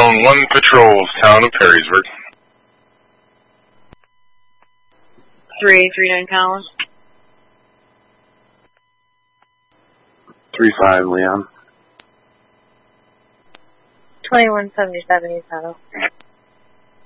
Zone 1 patrols, town of Perrysburg. 3839 Collins. 35 Leon. 2177 East Auto.